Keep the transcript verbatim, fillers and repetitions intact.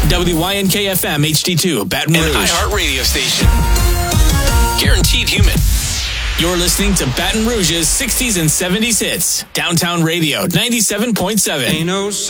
W Y N K F M H D two, Baton Rouge. An iHeart radio station. Guaranteed human. You're listening to Baton Rouge's sixties and seventies hits. Downtown Radio, ninety-seven point seven.